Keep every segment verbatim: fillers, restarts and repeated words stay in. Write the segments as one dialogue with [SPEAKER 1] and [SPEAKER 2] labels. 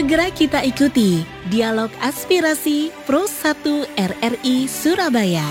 [SPEAKER 1] Segera kita ikuti dialog aspirasi Pro satu R R I Surabaya.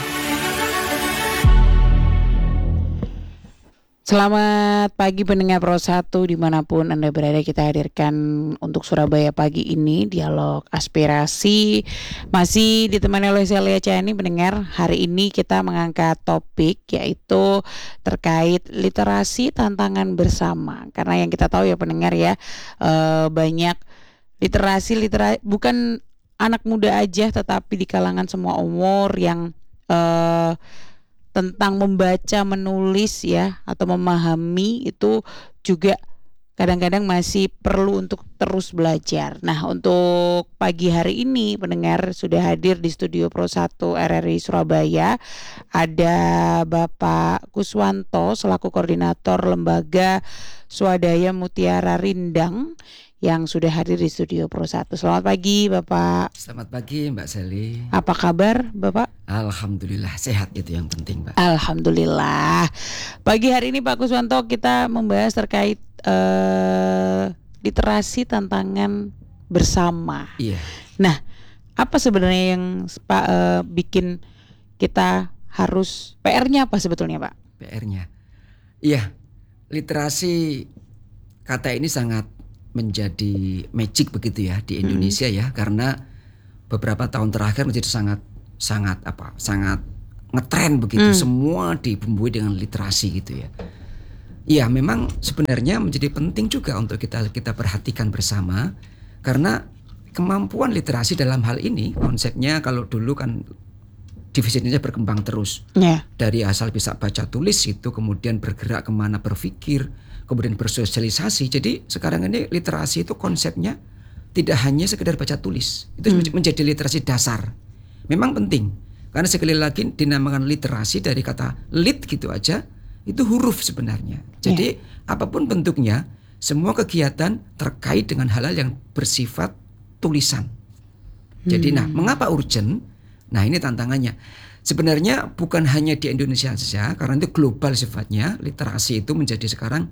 [SPEAKER 2] Selamat pagi pendengar Pro satu dimanapun Anda berada, kita hadirkan untuk Surabaya pagi ini dialog aspirasi. Masih ditemani oleh saya Lia Chani. Pendengar, hari ini kita mengangkat topik yaitu terkait literasi tantangan bersama. Karena yang kita tahu ya pendengar ya, eh, banyak literasi literasi bukan anak muda aja tetapi di kalangan semua umur yang eh, tentang membaca, menulis ya atau memahami itu juga kadang-kadang masih perlu untuk terus belajar. Nah, untuk pagi hari ini pendengar sudah hadir di studio Pro satu R R I Surabaya ada Bapak Kuswanto selaku koordinator lembaga Swadaya Mutiara Rindang yang sudah hadir di studio Pro satu. Selamat pagi Bapak.
[SPEAKER 3] Selamat pagi Mbak Sally.
[SPEAKER 2] Apa kabar Bapak?
[SPEAKER 3] Alhamdulillah sehat, itu yang penting Mbak.
[SPEAKER 2] Alhamdulillah. Pagi hari ini Pak Kuswanto kita membahas terkait uh, literasi tantangan bersama.
[SPEAKER 3] Iya.
[SPEAKER 2] Nah, apa sebenarnya yang Pak uh, bikin kita harus P R-nya apa sebetulnya Pak?
[SPEAKER 3] P R-nya. Iya. Literasi kata ini sangat menjadi magic begitu ya di Indonesia hmm. ya, karena beberapa tahun terakhir menjadi sangat sangat apa sangat ngetren begitu, hmm. semua dibumbui dengan literasi gitu ya. Iya, memang sebenarnya menjadi penting juga untuk kita kita perhatikan bersama, karena kemampuan literasi dalam hal ini konsepnya kalau dulu kan divisinya berkembang terus yeah. dari asal bisa baca tulis itu kemudian bergerak kemana berpikir, kemudian bersosialisasi. Jadi sekarang ini literasi itu konsepnya tidak hanya sekedar baca tulis, itu hmm. menjadi literasi dasar. Memang penting, karena sekali lagi dinamakan literasi dari kata lit gitu aja, itu huruf sebenarnya. Jadi yeah. apapun bentuknya, semua kegiatan terkait dengan hal-hal yang bersifat tulisan. Hmm. Jadi nah, mengapa urgent? Nah, ini tantangannya. Sebenarnya bukan hanya di Indonesia saja, karena itu global sifatnya. Literasi itu menjadi sekarang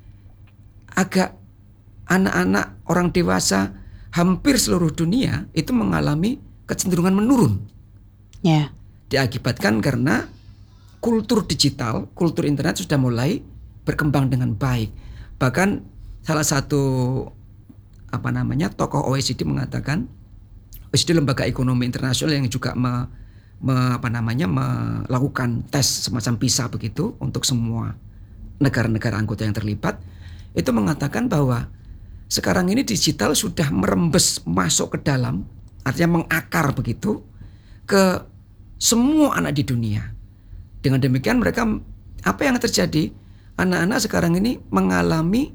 [SPEAKER 3] agak anak-anak, orang dewasa, hampir seluruh dunia itu mengalami kecenderungan menurun.
[SPEAKER 2] Ya. Yeah.
[SPEAKER 3] Diakibatkan karena kultur digital, kultur internet sudah mulai berkembang dengan baik. Bahkan salah satu apa namanya tokoh O E C D mengatakan, O E C D lembaga ekonomi internasional yang juga me, me, apa namanya melakukan tes semacam PISA begitu untuk semua negara-negara anggota yang terlibat, itu mengatakan bahwa sekarang ini digital sudah merembes masuk ke dalam, artinya mengakar begitu ke semua anak di dunia. Dengan demikian mereka, apa yang terjadi? Anak-anak sekarang ini mengalami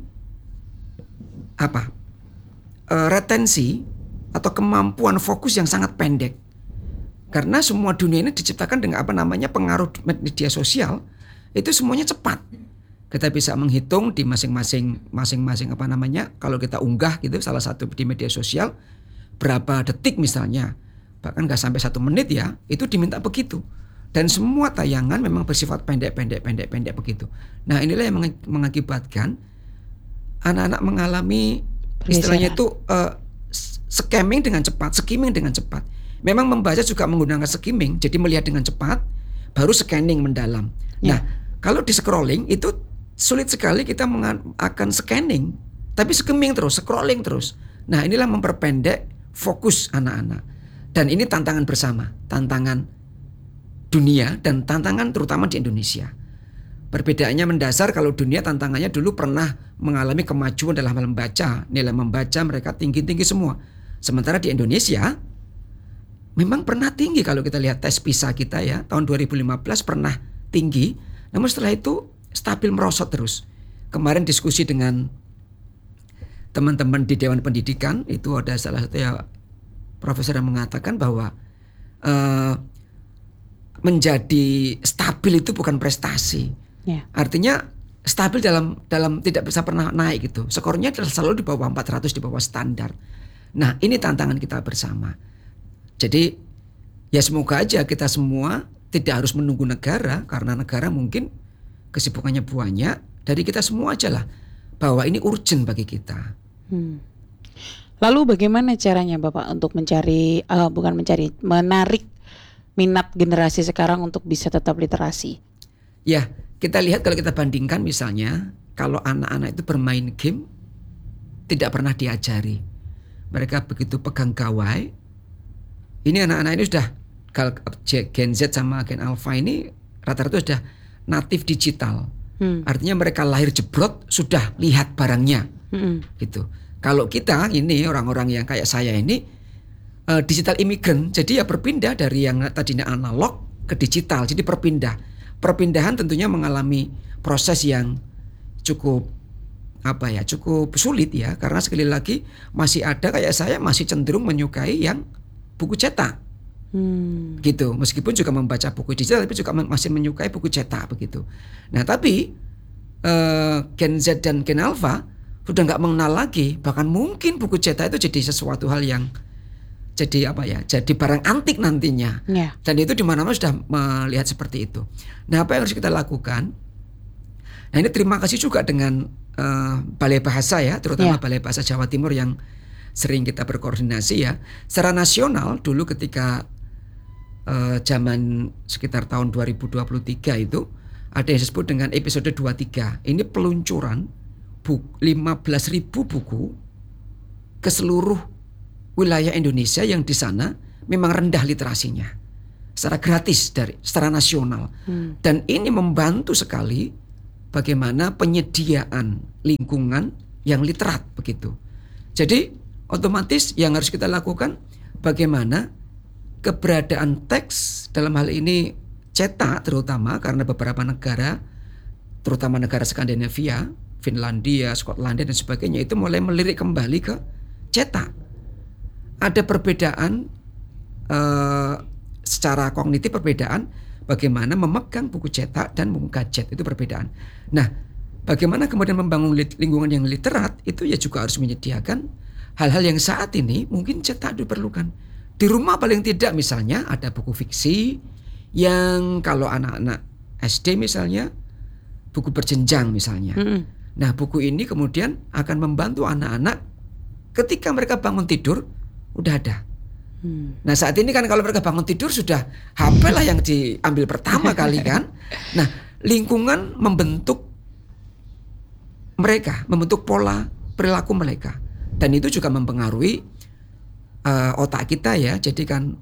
[SPEAKER 3] apa? E, retensi atau kemampuan fokus yang sangat pendek. Karena semua dunia ini diciptakan dengan apa namanya pengaruh media sosial, itu semuanya cepat. Kita bisa menghitung di masing-masing masing-masing apa namanya, kalau kita unggah gitu salah satu di media sosial berapa detik misalnya, bahkan gak sampai satu menit ya, itu diminta begitu. Dan semua tayangan memang bersifat pendek-pendek-pendek-pendek begitu. Nah, inilah yang mengakibatkan anak-anak mengalami istilahnya itu uh, skimming dengan cepat, skimming dengan cepat. Memang membaca juga menggunakan skimming, jadi melihat dengan cepat, baru scanning mendalam. Ya. Nah, kalau di scrolling itu sulit sekali kita mengan- akan scanning, tapi skimming terus, scrolling terus. Nah, inilah memperpendek fokus anak-anak. Dan ini tantangan bersama, tantangan dunia dan tantangan terutama di Indonesia. Perbedaannya mendasar, kalau dunia tantangannya dulu pernah mengalami kemajuan dalam hal membaca, nilai membaca mereka tinggi-tinggi semua. Sementara di Indonesia memang pernah tinggi, kalau kita lihat tes PISA kita ya, tahun dua ribu lima belas pernah tinggi, namun setelah itu stabil merosot terus. Kemarin diskusi dengan teman-teman di Dewan Pendidikan, itu ada salah satu ya profesor yang mengatakan bahwa uh, menjadi stabil itu bukan prestasi. Yeah. Artinya stabil dalam dalam tidak bisa pernah naik gitu. Skornya selalu di bawah empat ratus, di bawah standar. Nah, ini tantangan kita bersama. Jadi ya semoga aja kita semua tidak harus menunggu negara, karena negara mungkin kesibukannya banyak. Dari kita semua aja lah, bahwa ini urgent bagi kita.
[SPEAKER 2] Hmm. Lalu bagaimana caranya Bapak untuk mencari, uh, bukan mencari, menarik minat generasi sekarang untuk bisa tetap literasi?
[SPEAKER 3] Ya, kita lihat kalau kita bandingkan misalnya, kalau anak-anak itu bermain game tidak pernah diajari. Mereka begitu pegang gawai. Ini anak-anak ini sudah, kalau Gen Z sama Gen Alpha ini rata-rata sudah natif digital. Hmm. Artinya mereka lahir jebrot sudah lihat barangnya. Hmm. Gitu. Kalau kita ini orang-orang yang kayak saya ini uh, digital immigrant, jadi ya berpindah dari yang tadinya analog ke digital. Jadi berpindah. Perpindahan tentunya mengalami proses yang cukup apa ya, cukup sulit ya, karena sekali lagi masih ada kayak saya masih cenderung menyukai yang buku cetak. Hmm. Gitu. Meskipun juga membaca buku digital tapi juga masih menyukai buku cetak begitu. Nah, tapi uh, Gen Z dan Gen Alpha sudah nggak mengenal lagi, bahkan mungkin buku cetak itu jadi sesuatu hal yang jadi apa ya, jadi barang antik nantinya. Yeah. Dan itu di mana-mana sudah melihat seperti itu. Nah, apa yang harus kita lakukan? Nah, ini terima kasih juga dengan uh, Balai Bahasa ya, terutama yeah. Balai Bahasa Jawa Timur yang sering kita berkoordinasi ya. Secara nasional dulu ketika uh, zaman sekitar tahun dua ribu dua puluh tiga itu ada yang disebut dengan episode dua puluh tiga. Ini peluncuran lima belas ribu buku ke seluruh wilayah Indonesia yang di sana memang rendah literasinya secara gratis dari secara nasional. Hmm. Dan ini membantu sekali bagaimana penyediaan lingkungan yang literat begitu. Jadi otomatis yang harus kita lakukan bagaimana keberadaan teks dalam hal ini cetak, terutama karena beberapa negara, terutama negara Skandinavia, Finlandia, Skotlandia dan sebagainya itu mulai melirik kembali ke cetak. Ada perbedaan uh, secara kognitif, perbedaan bagaimana memegang buku cetak dan buku gadget, itu perbedaan. Nah, bagaimana kemudian membangun lingkungan yang literat itu ya juga harus menyediakan hal-hal yang saat ini mungkin cetak diperlukan. Di rumah paling tidak misalnya ada buku fiksi yang kalau anak-anak S D misalnya buku berjenjang misalnya. Mm-hmm. Nah, buku ini kemudian akan membantu anak-anak ketika mereka bangun tidur udah ada. Hmm. Nah, saat ini kan kalau mereka bangun tidur sudah H P lah yang diambil pertama kali kan. Nah, lingkungan membentuk mereka, membentuk pola perilaku mereka. Dan itu juga mempengaruhi uh, otak kita ya. Jadi kan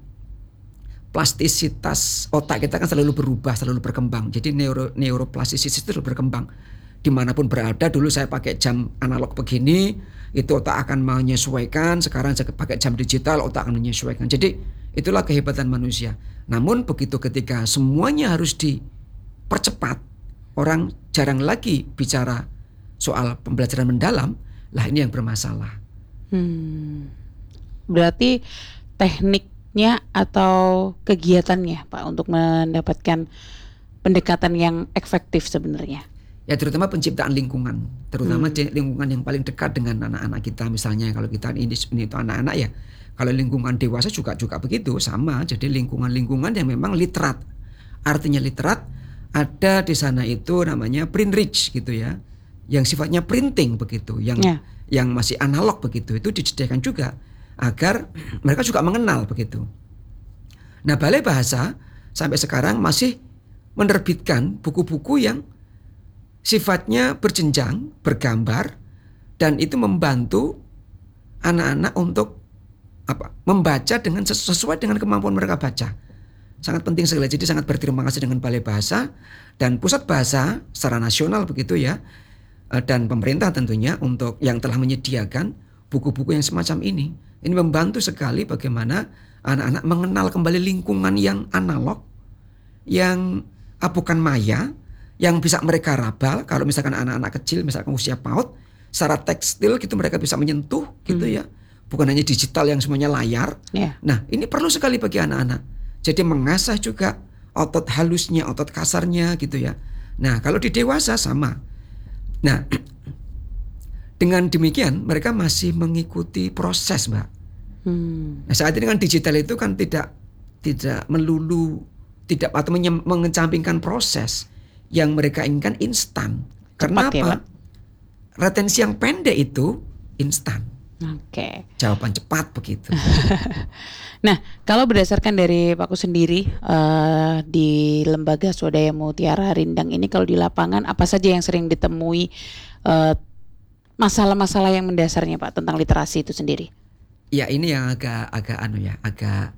[SPEAKER 3] plastisitas otak kita kan selalu berubah, selalu berkembang. Jadi neuro neuroplastisitas itu selalu berkembang. Dimanapun berada, dulu saya pakai jam analog begini, itu otak akan menyesuaikan. Sekarang saya pakai jam digital, otak akan menyesuaikan. Jadi itulah kehebatan manusia. Namun begitu ketika semuanya harus dipercepat, orang jarang lagi bicara soal pembelajaran mendalam, lah ini yang bermasalah.
[SPEAKER 2] Hmm. Berarti tekniknya atau kegiatannya Pak untuk mendapatkan pendekatan yang efektif sebenarnya?
[SPEAKER 3] Ya, terutama penciptaan lingkungan, terutama hmm. lingkungan yang paling dekat dengan anak-anak kita. Misalnya kalau kita ini, ini itu anak-anak ya, kalau lingkungan dewasa juga juga begitu sama. Jadi lingkungan-lingkungan yang memang literat, artinya literat ada di sana itu namanya print rich gitu ya, yang sifatnya printing begitu, yang yeah. yang masih analog begitu, itu disediakan juga agar mereka juga mengenal begitu. Nah, Balai Bahasa sampai sekarang masih menerbitkan buku-buku yang sifatnya berjenjang, bergambar, dan itu membantu anak-anak untuk apa? Membaca dengan sesuai dengan kemampuan mereka baca. Sangat penting sekali. Jadi sangat berterima kasih dengan Balai Bahasa dan Pusat Bahasa secara nasional begitu ya, dan pemerintah tentunya untuk yang telah menyediakan buku-buku yang semacam ini. Ini membantu sekali bagaimana anak-anak mengenal kembali lingkungan yang analog, yang ah, bukan maya, yang bisa mereka rabal. Kalau misalkan anak-anak kecil, misalkan usia PAUD, secara tekstil gitu mereka bisa menyentuh gitu hmm. ya. Bukan hanya digital yang semuanya layar. Yeah. Nah, ini perlu sekali bagi anak-anak. Jadi mengasah juga otot halusnya, otot kasarnya gitu ya. Nah, kalau di dewasa sama. Nah, dengan demikian mereka masih mengikuti proses, Mbak. Hmm. Nah, saat ini kan digital itu kan tidak tidak melulu tidak atau menye- mengecampingkan proses. Yang mereka inginkan instan. Karena apa? Ya, retensi yang pendek itu instan.
[SPEAKER 2] Oke.
[SPEAKER 3] Jawaban cepat begitu.
[SPEAKER 2] Nah, kalau berdasarkan dari Pak Kus sendiri uh, di Lembaga Swadaya Mutiara Rindang ini, kalau di lapangan apa saja yang sering ditemui uh, masalah-masalah yang mendasarnya Pak tentang literasi itu sendiri?
[SPEAKER 3] Ya ini yang agak agak anu ya, agak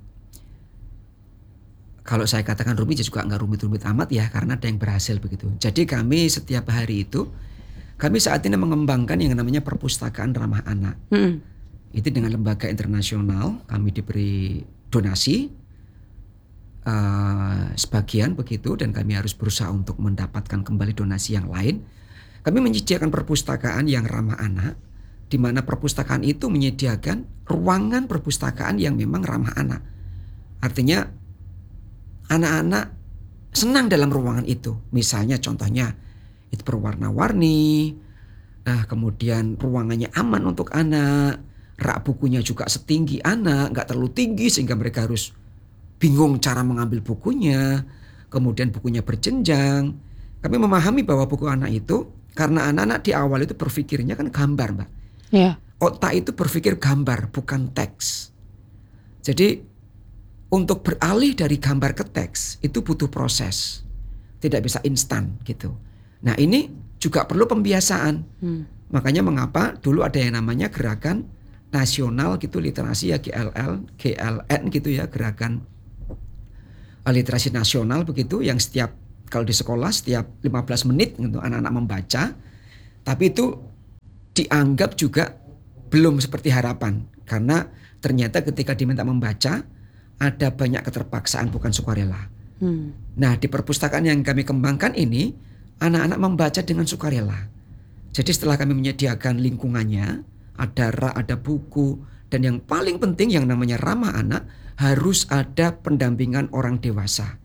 [SPEAKER 3] kalau saya katakan rumit juga nggak rumit-rumit amat ya, karena ada yang berhasil begitu. Jadi kami setiap hari itu, kami saat ini mengembangkan yang namanya perpustakaan ramah anak. Hmm. Itu dengan lembaga internasional, kami diberi donasi uh, sebagian begitu, dan kami harus berusaha untuk mendapatkan kembali donasi yang lain. Kami menyediakan perpustakaan yang ramah anak, di mana perpustakaan itu menyediakan ruangan perpustakaan yang memang ramah anak. Artinya anak-anak senang dalam ruangan itu. Misalnya contohnya itu berwarna-warni, nah kemudian ruangannya aman untuk anak. Rak bukunya juga setinggi anak, nggak terlalu tinggi sehingga mereka harus bingung cara mengambil bukunya. Kemudian bukunya berjenjang. Kami memahami bahwa buku anak itu, karena anak-anak di awal itu berpikirnya kan gambar, Mbak.
[SPEAKER 2] Yeah.
[SPEAKER 3] Otak itu berpikir gambar, bukan teks. Jadi untuk beralih dari gambar ke teks itu butuh proses, tidak bisa instan gitu. Nah ini juga perlu pembiasaan. Hmm. Makanya mengapa dulu ada yang namanya gerakan nasional gitu literasi ya, G L L, G L N gitu ya, gerakan literasi nasional begitu, yang setiap kalau di sekolah setiap lima belas menit untuk anak-anak membaca. Tapi itu dianggap juga belum seperti harapan, karena ternyata ketika diminta membaca ada banyak keterpaksaan bukan sukarela. Hmm. Nah di perpustakaan yang kami kembangkan ini anak-anak membaca dengan sukarela. Jadi setelah kami menyediakan lingkungannya, ada rak, ada buku, dan yang paling penting yang namanya ramah anak harus ada pendampingan orang dewasa,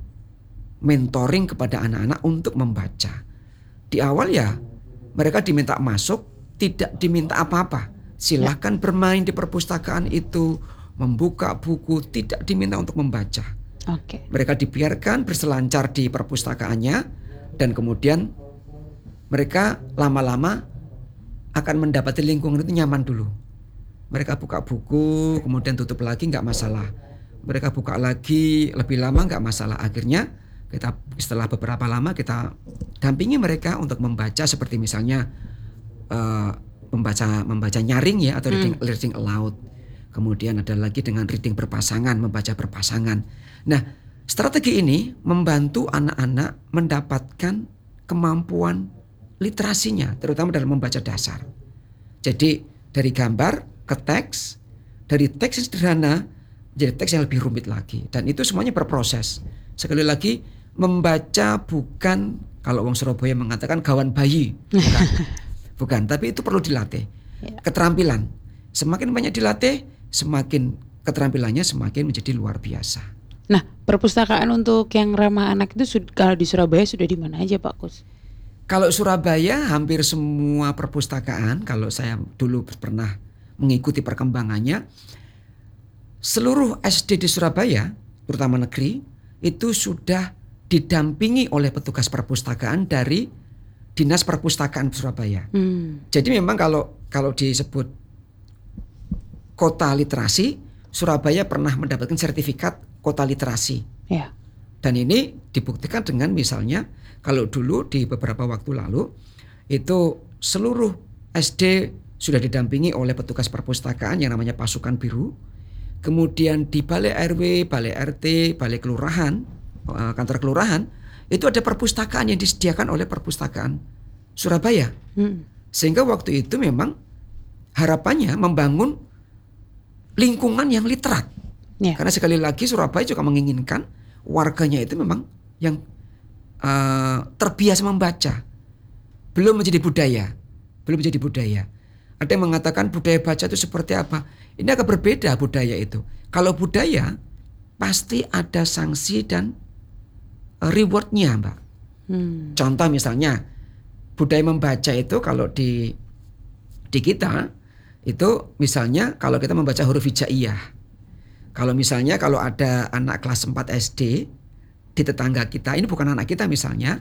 [SPEAKER 3] mentoring kepada anak-anak untuk membaca. Di awal ya mereka diminta masuk, tidak diminta apa-apa, silahkan bermain di perpustakaan itu, membuka buku, tidak diminta untuk membaca. Okay. Mereka dibiarkan berselancar di perpustakaannya, dan kemudian mereka lama-lama akan mendapati lingkungan itu nyaman dulu. Mereka buka buku, kemudian tutup lagi nggak masalah. Mereka buka lagi lebih lama nggak masalah. Akhirnya kita setelah beberapa lama kita dampingi mereka untuk membaca, seperti misalnya uh, membaca membaca nyaring ya, atau reading, hmm. reading aloud. Kemudian ada lagi dengan reading berpasangan, membaca berpasangan. Nah strategi ini membantu anak-anak mendapatkan kemampuan literasinya, terutama dalam membaca dasar. Jadi dari gambar ke teks, dari teks yang sederhana jadi teks yang lebih rumit lagi, dan itu semuanya berproses. Sekali lagi, membaca bukan, kalau orang Surabaya mengatakan gawan bayi, bukan, bukan, tapi itu perlu dilatih. Keterampilan, semakin banyak dilatih, semakin keterampilannya semakin menjadi luar biasa.
[SPEAKER 2] Nah, perpustakaan untuk yang ramah anak itu kalau di Surabaya sudah di mana aja Pak Kus?
[SPEAKER 3] Kalau Surabaya hampir semua perpustakaan, kalau saya dulu pernah mengikuti perkembangannya, seluruh S D di Surabaya, terutama negeri, itu sudah didampingi oleh petugas perpustakaan dari Dinas Perpustakaan Surabaya. Hmm. Jadi memang kalau kalau disebut kota literasi, Surabaya pernah mendapatkan sertifikat kota literasi. Ya. Dan ini dibuktikan dengan misalnya kalau dulu di beberapa waktu lalu itu seluruh S D sudah didampingi oleh petugas perpustakaan yang namanya pasukan biru. Kemudian di balai R W, balai R T, balai kelurahan, kantor kelurahan itu ada perpustakaan yang disediakan oleh perpustakaan Surabaya. Hmm. Sehingga waktu itu memang harapannya membangun lingkungan yang literat. Yeah. Karena sekali lagi Surabaya juga menginginkan warganya itu memang yang uh, terbiasa membaca, belum menjadi budaya, belum menjadi budaya. Ada yang mengatakan budaya baca itu seperti apa? Ini agak berbeda budaya itu. Kalau budaya pasti ada sanksi dan uh, rewardnya, Mbak. Hmm. Contoh misalnya budaya membaca itu kalau di di kita itu misalnya kalau kita membaca huruf hijaiyah. Kalau misalnya kalau ada anak kelas empat S D di tetangga kita, ini bukan anak kita misalnya,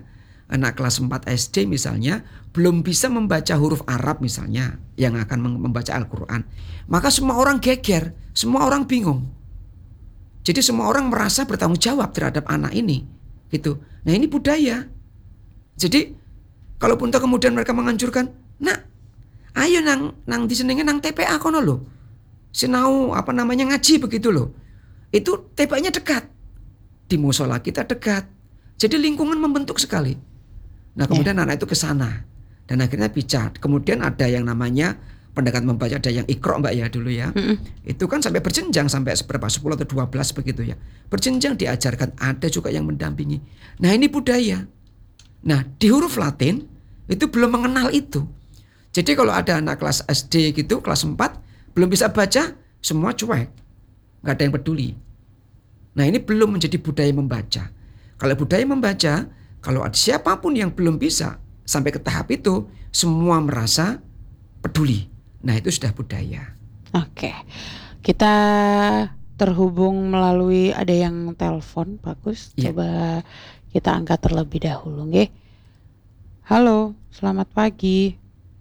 [SPEAKER 3] anak kelas empat S D misalnya belum bisa membaca huruf Arab misalnya yang akan membaca Al-Quran, maka semua orang geger, semua orang bingung. Jadi semua orang merasa bertanggung jawab terhadap anak ini gitu. Nah ini budaya. Jadi kalaupun toh kemudian mereka menganjurkan, nak ayo nang nang disenengnya nang T P A kono loh, sinau apa namanya ngaji begitu loh. Itu T P A-nya dekat, di musola kita dekat. Jadi lingkungan membentuk sekali. Nah kemudian yeah. anak itu ke sana dan akhirnya bicara. Kemudian ada yang namanya pendekatan membaca, ada yang ikro mbak ya dulu ya. Mm-hmm. Itu kan sampai berjenjang sampai seberapa sepuluh atau dua belas begitu ya. Berjenjang diajarkan, ada juga yang mendampingi. Nah ini budaya. Nah di huruf Latin itu belum mengenal itu. Jadi kalau ada anak kelas S D gitu, kelas empat belum bisa baca, semua cuek, nggak ada yang peduli. Nah ini belum menjadi budaya membaca. Kalau budaya membaca, kalau ada siapapun yang belum bisa sampai ke tahap itu, semua merasa peduli. Nah itu sudah budaya.
[SPEAKER 2] Oke, kita terhubung melalui ada yang telepon, bagus. Ya. Coba kita angkat terlebih dahulu, nggih. Halo, selamat pagi.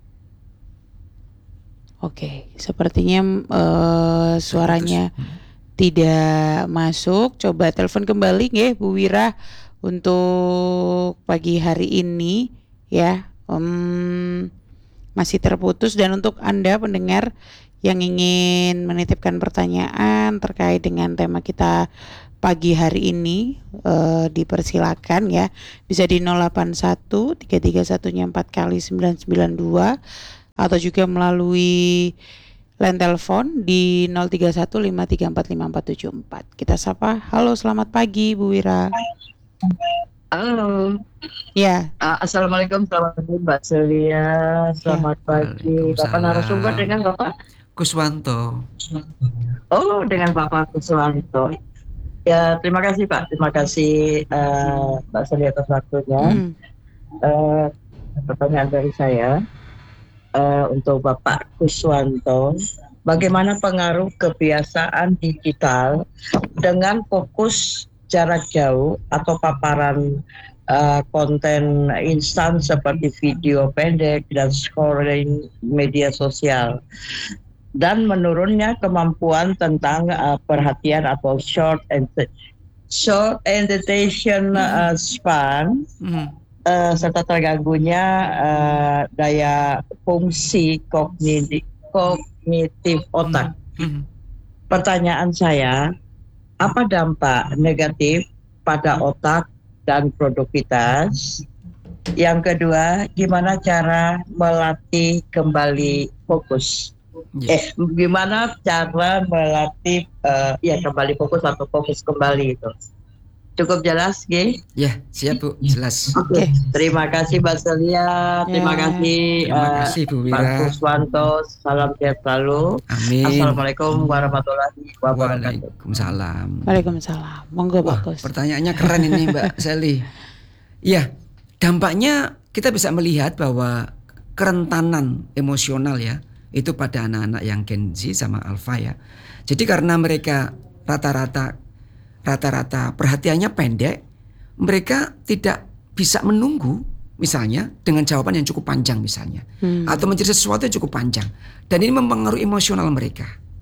[SPEAKER 2] Oke, sepertinya uh, suaranya tidak masuk. Coba telepon kembali, nggih, Bu Wira. Untuk pagi hari ini ya um, masih terputus. Dan untuk Anda pendengar yang ingin menitipkan pertanyaan terkait dengan tema kita pagi hari ini, uh, dipersilakan ya, bisa di nol delapan satu tiga tiga satu empat kali sembilan sembilan dua atau juga melalui line telepon di nol tiga satu lima tiga empat lima empat tujuh empat. Kita sapa. Halo, selamat pagi Bu Wira.
[SPEAKER 4] Halo.
[SPEAKER 2] Ya.
[SPEAKER 4] Uh, Assalamualaikum, selamat pagi Mbak Celia. Selamat ya. Pagi. Bapak narasumber dengan Bapak
[SPEAKER 3] Kuswanto.
[SPEAKER 4] Oh, dengan Bapak Kuswanto. Ya, terima kasih Pak. Terima kasih uh, Mbak Celia atas waktunya. Hmm. Uh, pertanyaan dari saya uh, untuk Bapak Kuswanto. Bagaimana pengaruh kebiasaan digital dengan fokus jarak jauh atau paparan uh, konten instan seperti video pendek dan scrolling media sosial, dan menurunnya kemampuan tentang uh, perhatian atau short and short attention uh, span, mm. uh, serta terganggunya uh, daya fungsi kognitif kognitif otak. Mm. Pertanyaan saya, apa dampak negatif pada otak dan produktivitas? Yang kedua, gimana cara melatih kembali fokus? Yes. Eh, gimana cara melatih uh, ya kembali fokus atau fokus kembali itu? Cukup jelas, G?
[SPEAKER 3] Ya, siap Bu, jelas.
[SPEAKER 4] Oke, okay. Terima kasih Mbak Celia, terima ya. kasih,
[SPEAKER 3] terima uh, kasih Bu Wira.
[SPEAKER 4] Pak Kuswanto, salam sehat selalu.
[SPEAKER 3] Amin.
[SPEAKER 4] Assalamualaikum warahmatullahi wabarakatuh.
[SPEAKER 3] Waalaikumsalam.
[SPEAKER 2] Waalaikumsalam. Monggo Pak Kus.
[SPEAKER 3] Pertanyaannya keren ini Mbak Seli. Ya, dampaknya kita bisa melihat bahwa kerentanan emosional ya itu pada anak-anak yang Gen Z sama Alpha ya. Jadi karena mereka rata-rata rata-rata perhatiannya pendek, mereka tidak bisa menunggu misalnya dengan jawaban yang cukup panjang misalnya, hmm. atau mencari sesuatu yang cukup panjang, dan ini mempengaruhi emosional mereka.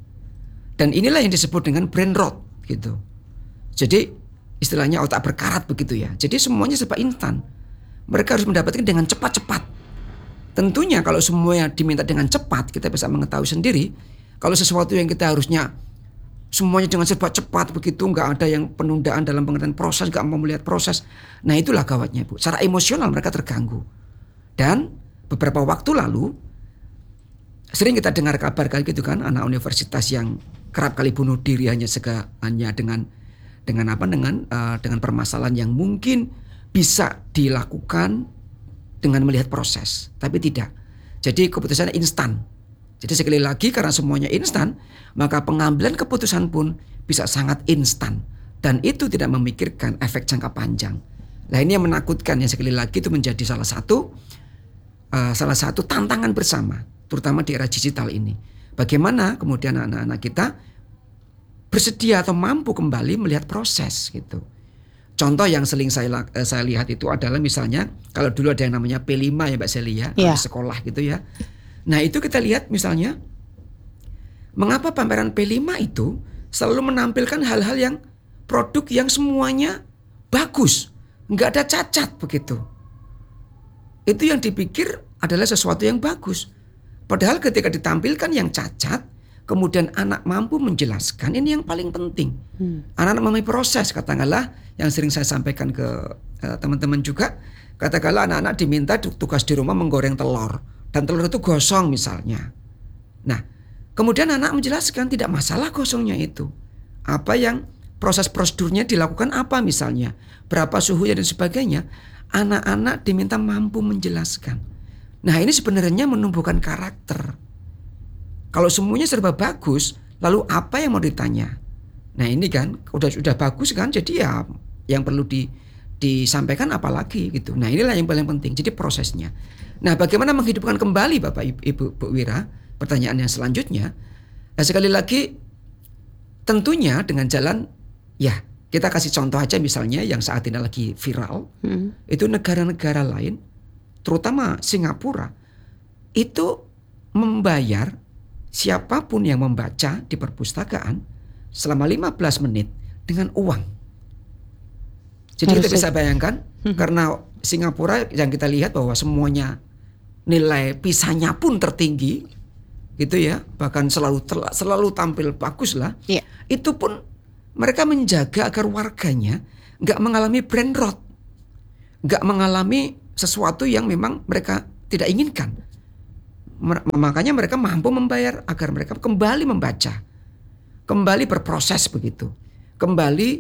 [SPEAKER 3] Dan inilah yang disebut dengan brain rot gitu. Jadi istilahnya otak berkarat begitu ya. Jadi semuanya serba instan. Mereka harus mendapatkan dengan cepat-cepat. Tentunya kalau semuanya diminta dengan cepat, kita bisa mengetahui sendiri kalau sesuatu yang kita harusnya semuanya dengan serba cepat begitu, nggak ada yang penundaan dalam pengertian proses, nggak mau melihat proses. Nah itulah gawatnya Bu. Secara emosional mereka terganggu. Dan beberapa waktu lalu sering kita dengar kabar kali gitu kan, anak universitas yang kerap kali bunuh diri hanya sega, hanya dengan dengan apa dengan uh, dengan permasalahan yang mungkin bisa dilakukan dengan melihat proses, tapi tidak. Jadi keputusannya instan. Jadi sekali lagi karena semuanya instan, maka pengambilan keputusan pun bisa sangat instan. Dan itu tidak memikirkan efek jangka panjang. Nah ini yang menakutkan, yang sekali lagi itu menjadi salah satu uh, salah satu tantangan bersama, terutama di era digital ini. Bagaimana kemudian anak-anak kita bersedia atau mampu kembali melihat proses gitu. contoh yang sering saya saya lihat itu adalah misalnya kalau dulu ada yang namanya P lima ya Mbak Seli ya,
[SPEAKER 2] yeah.
[SPEAKER 3] di sekolah gitu ya. Nah itu kita lihat misalnya mengapa pameran P lima itu selalu menampilkan hal-hal yang produk yang semuanya bagus, nggak ada cacat begitu. Itu yang dipikir adalah sesuatu yang bagus. Padahal ketika ditampilkan yang cacat, kemudian anak mampu menjelaskan, ini yang paling penting. Hmm. Anak-anak mempunyai proses, katakanlah yang sering saya sampaikan ke uh, teman-teman juga, katakanlah anak-anak diminta tugas di rumah menggoreng telur, dan telur itu gosong misalnya. Nah, kemudian anak menjelaskan tidak masalah gosongnya itu. Apa yang proses prosedurnya dilakukan apa misalnya, berapa suhunya dan sebagainya. Anak-anak diminta mampu menjelaskan. Nah ini sebenarnya menumbuhkan karakter. Kalau semuanya serba bagus, lalu apa yang mau ditanya? Nah ini kan udah sudah bagus kan, jadi ya yang perlu di, disampaikan apalagi gitu. Nah inilah yang paling penting. Jadi prosesnya. Nah bagaimana menghidupkan kembali Bapak Ibu Bu Wira? Pertanyaan yang selanjutnya. Nah sekali lagi tentunya dengan jalan ya kita kasih contoh aja misalnya yang saat ini lagi viral hmm. itu negara-negara lain. Terutama Singapura, itu membayar siapapun yang membaca di perpustakaan selama lima belas menit dengan uang. Jadi Harus kita bisa bayangkan, hmm. karena Singapura yang kita lihat bahwa semuanya nilai pisahnya pun tertinggi, gitu ya, bahkan selalu selalu tampil bagus lah. Yeah. Itu pun mereka menjaga agar warganya nggak mengalami brain rot, nggak mengalami sesuatu yang memang mereka tidak inginkan. Makanya mereka mampu membayar agar mereka kembali membaca, kembali berproses begitu, kembali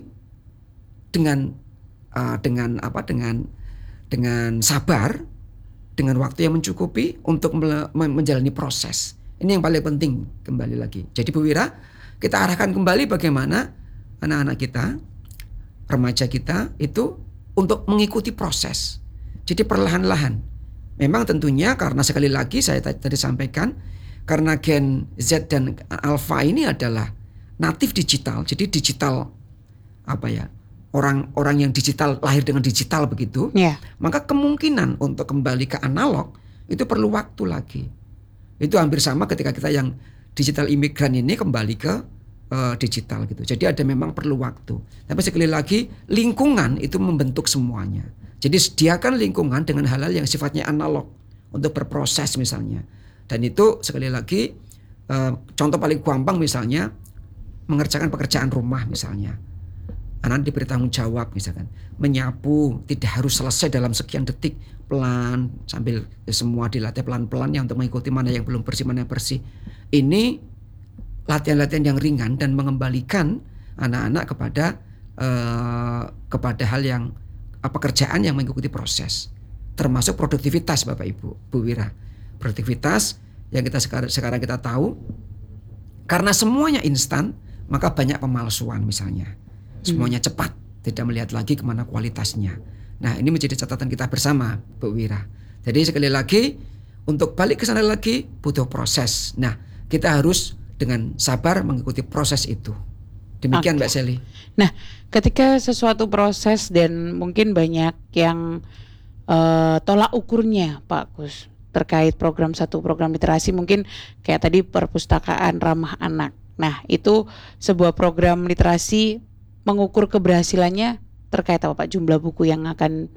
[SPEAKER 3] dengan uh, dengan apa dengan dengan sabar, dengan waktu yang mencukupi untuk menjalani proses. Ini yang paling penting kembali lagi. Jadi Bu Wira, kita arahkan kembali bagaimana anak-anak kita, remaja kita itu untuk mengikuti proses. Jadi perlahan-lahan. Memang tentunya karena sekali lagi saya tadi sampaikan, karena Gen Z dan Alpha ini adalah natif digital. Jadi digital apa ya? Orang-orang yang digital, lahir dengan digital begitu. Yeah. Maka kemungkinan untuk kembali ke analog itu perlu waktu lagi. Itu hampir sama ketika kita yang digital imigran ini kembali ke uh, digital gitu. Jadi ada memang perlu waktu. Tapi sekali lagi lingkungan itu membentuk semuanya. Jadi sediakan lingkungan dengan hal-hal yang sifatnya analog untuk berproses misalnya. Dan itu sekali lagi uh, contoh paling gampang misalnya mengerjakan pekerjaan rumah misalnya. Anak diberi tanggung jawab misalkan. Menyapu tidak harus selesai dalam sekian detik. Pelan sambil semua dilatih pelan-pelan ya untuk mengikuti mana yang belum bersih, mana yang bersih. Ini latihan-latihan yang ringan dan mengembalikan anak-anak kepada uh, kepada hal yang pekerjaan yang mengikuti proses, termasuk produktivitas Bapak Ibu Bu Wira. Produktivitas yang kita sekarang, sekarang kita tahu karena semuanya instan, maka banyak pemalsuan misalnya. Semuanya hmm. cepat, tidak melihat lagi kemana kualitasnya. Nah ini menjadi catatan kita bersama Bu Wira. Jadi sekali lagi untuk balik ke sana lagi butuh proses. Nah kita harus dengan sabar mengikuti proses itu. Demikian okay. Mbak Seli.
[SPEAKER 2] Nah, ketika sesuatu proses dan mungkin banyak yang uh, tolak ukurnya Pak Kus terkait program satu program literasi mungkin kayak tadi perpustakaan ramah anak. Nah, itu sebuah program literasi mengukur keberhasilannya terkait apa Pak? Jumlah buku yang akan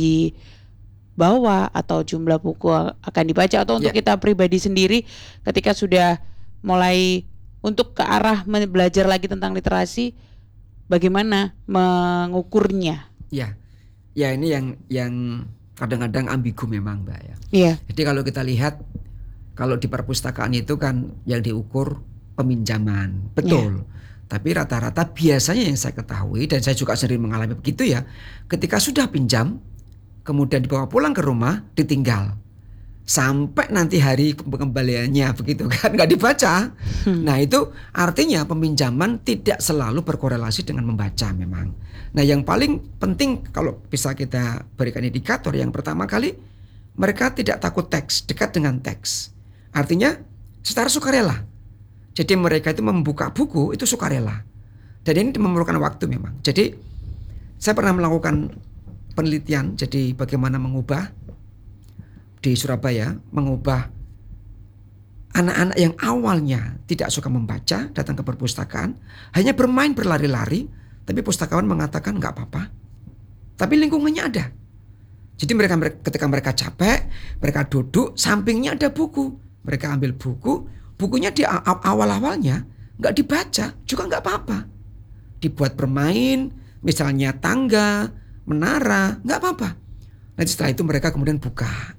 [SPEAKER 2] dibawa atau jumlah buku akan dibaca atau untuk yeah. kita pribadi sendiri ketika sudah mulai untuk ke arah belajar lagi tentang literasi, bagaimana mengukurnya?
[SPEAKER 3] Ya, ya ini yang yang kadang-kadang ambigu memang Mbak ya.
[SPEAKER 2] Iya.
[SPEAKER 3] Jadi kalau kita lihat, kalau di perpustakaan itu kan yang diukur peminjaman, betul. Ya. Tapi rata-rata biasanya yang saya ketahui dan saya juga sering mengalami begitu ya, ketika sudah pinjam, kemudian dibawa pulang ke rumah, ditinggal. Sampai nanti hari pengembaliannya begitu kan nggak dibaca. Hmm. Nah itu artinya peminjaman tidak selalu berkorelasi dengan membaca memang. Nah yang paling penting kalau bisa kita berikan indikator yang pertama kali mereka tidak takut teks, dekat dengan teks. Artinya secara sukarela. Jadi mereka itu membuka buku itu sukarela. Dan ini memerlukan waktu memang. Jadi saya pernah melakukan penelitian, jadi bagaimana mengubah di Surabaya, mengubah anak-anak yang awalnya tidak suka membaca, datang ke perpustakaan, hanya bermain berlari-lari, tapi pustakawan mengatakan nggak apa-apa, tapi lingkungannya ada. Jadi mereka ketika mereka capek, mereka duduk, sampingnya ada buku, mereka ambil buku, bukunya di awal-awalnya nggak dibaca, juga nggak apa-apa, dibuat bermain, misalnya tangga, menara, nggak apa-apa. Nanti setelah itu mereka kemudian buka.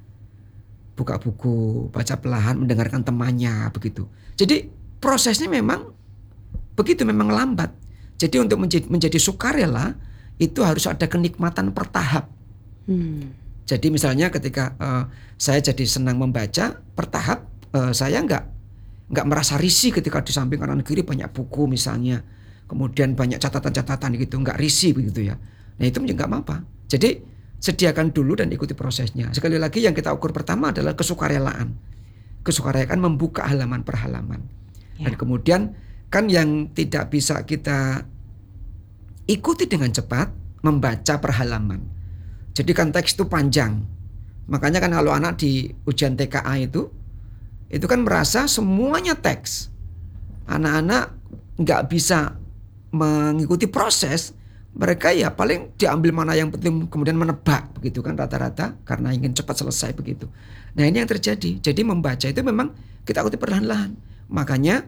[SPEAKER 3] buka buku, baca perlahan, mendengarkan temannya, begitu. Jadi prosesnya memang begitu, memang lambat. Jadi untuk menjadi, menjadi sukarela itu harus ada kenikmatan bertahap. Hmm. Jadi misalnya ketika uh, saya jadi senang membaca bertahap, uh, saya nggak nggak merasa risih ketika di samping kanan kiri banyak buku misalnya, kemudian banyak catatan-catatan gitu, nggak risih begitu ya. Nah itu nggak apa-apa. Jadi sediakan dulu dan ikuti prosesnya. Sekali lagi yang kita ukur pertama adalah kesukarelaan. Kesukarelaan membuka halaman per halaman. Ya. Dan kemudian kan yang tidak bisa kita ikuti dengan cepat, membaca per halaman. Jadi kan teks itu panjang. Makanya kan kalau anak di ujian T K A itu, itu kan merasa semuanya teks. Anak-anak nggak bisa mengikuti proses. Mereka ya paling diambil mana yang penting kemudian menebak begitu kan rata-rata karena ingin cepat selesai begitu. Nah ini yang terjadi. Jadi membaca itu memang kita ikuti perlahan-lahan. Makanya